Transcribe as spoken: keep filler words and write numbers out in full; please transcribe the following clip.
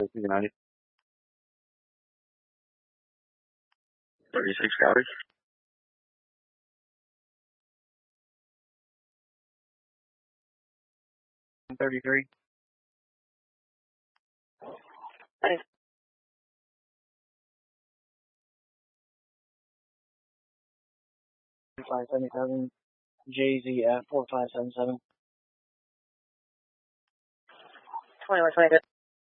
United. thirty-six copy. thirty-three. Thanks. five seventy-seven J Z F four five seven seven. twenty-one twenty-two.